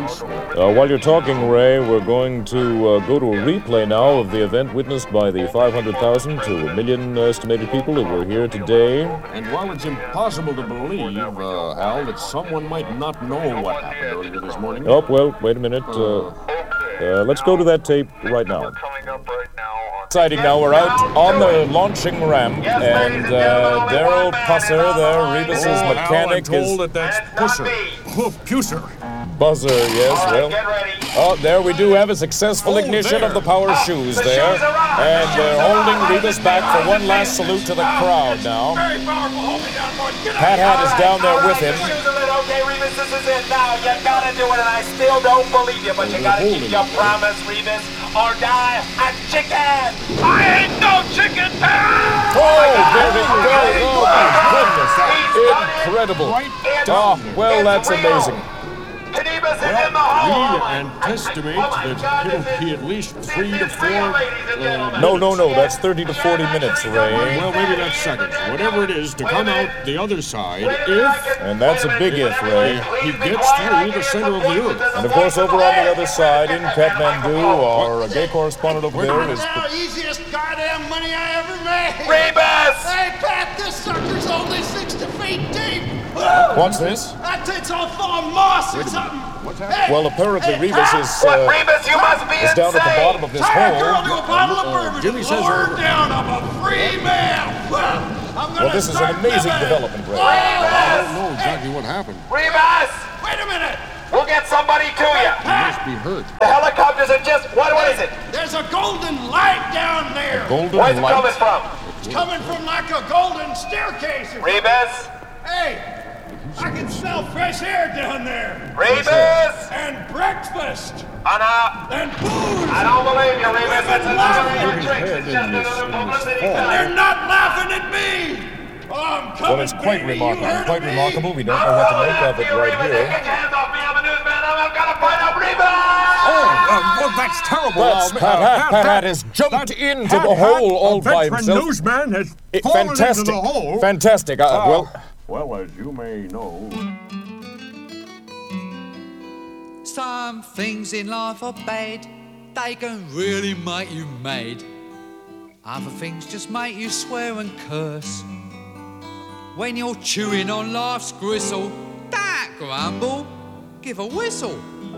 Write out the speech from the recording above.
police. While you're talking, Ray, we're going to go to a replay now of the event witnessed by the 500,000 to 1 million estimated people who were here today. And while it's impossible to believe, Hal, that someone might not know what happened earlier this morning. Oh, well, wait a minute. Let's go to that tape right now. Exciting now, we're out on the launching ramp, and Daryl Pusser there, Rebus's mechanic, I'm told that that's Pusser. Oh, Pusser. Buzzer, yes, well. Oh, there we do have a successful ignition of the power shoes there. And they're holding Rebus back for one last salute to the crowd now. Pat Hat is down there with him. Okay, Rebus, this is it now. You gotta do it, and I still don't believe you, but you gotta keep your promise, Rebus, or die a chicken. I ain't no chicken, Pat! Oh, there he goes. Oh, my goodness. Incredible. Oh, well, that's amazing. We anticipate that it'll be at least 3 to 4 No, that's 30 to 40 minutes, Ray. Well, maybe that's seconds. Whatever it is, to come out the other side, if... And that's a big if, Ray. He gets through the center of the Earth. And, of course, over on the other side, in Kathmandu, our gay correspondent over there is... The easiest goddamn money I ever made! Rebus! Hey, Pat, this sucker's only 60 feet deep! What's this? That thing's all full of moss or something! Hey, Well, apparently Rebus is Rebus, you must be down at the bottom of this tie a girl hole. to a bottle of bourbon Jimmy and says lower her over. down. I'm a free man! I'm gonna Well, this is an start amazing living. development, Ray. I don't know exactly what happened. Rebus! Wait a minute! We'll get somebody to you. He must be hurt. The helicopters are just... What is it? There's a golden light down there! Golden Where's it coming light. from? It's coming from like a golden staircase! Rebus? Hey! I can smell fresh air down there! Rebus! And breakfast! And booze! I don't believe you, Rebus. It's Women another laughing. of your tricks. It's just another publicity And stunt. they're not laughing at me! Oh, I'm coming, Well, it's quite baby. remarkable. You heard Quite of me? remarkable. We don't know what to make of it right Rebus, here. get your hands off me. I'm a newsman. I'm gonna find out Rebus! Well, that's terrible. That's Pat Hat. Pat Hat has jumped into the hole all by himself. Newsman has fallen Fantastic. into the hole. Fantastic. Well, as you may know... Some things in life are bad, they can really make you mad. Other things just make you swear and curse. When you're chewing on life's gristle, don't grumble, give a whistle.